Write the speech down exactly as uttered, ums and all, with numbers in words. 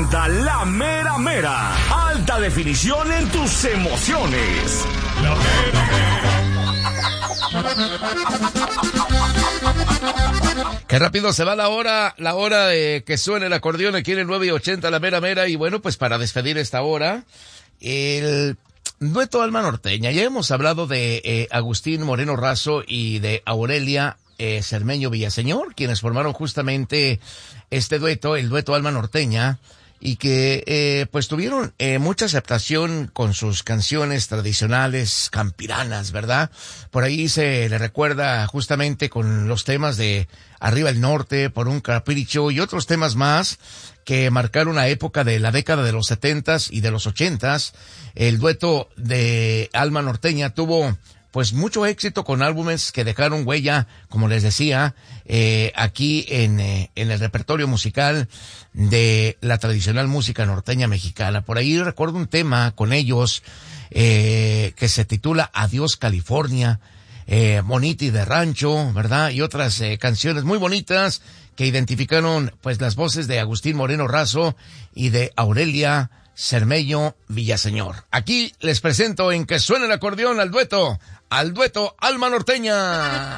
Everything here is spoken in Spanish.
presenta La Mera Mera. Alta definición en tus emociones. La Mera Mera. Qué rápido se va la hora, la hora de que suene el acordeón aquí en el nueve y ochenta La Mera Mera. Y bueno, pues para despedir esta hora, el dueto Alma Norteña. Ya hemos hablado de eh, Agustín Moreno Razo y de Aurelia eh, Cermeño Villaseñor, quienes formaron justamente este dueto, el dueto Alma Norteña, y que eh, pues tuvieron eh, mucha aceptación con sus canciones tradicionales campiranas, ¿verdad? Por ahí se le recuerda justamente con los temas de Arriba el Norte, Por un Capricho y otros temas más que marcaron la época de la década de los setentas y de los ochentas. El dueto de Alma Norteña tuvo pues mucho éxito con álbumes que dejaron huella, como les decía, eh, aquí en, eh, en el repertorio musical de la tradicional música norteña mexicana. Por ahí recuerdo un tema con ellos, eh, que se titula Adiós California, eh, Moniti de Rancho, ¿verdad? Y otras eh, canciones muy bonitas que identificaron pues las voces de Agustín Moreno Razo y de Aurelia Cermeño Villaseñor. Aquí les presento en Que Suene el Acordeón al dueto, al dueto Alma Norteña.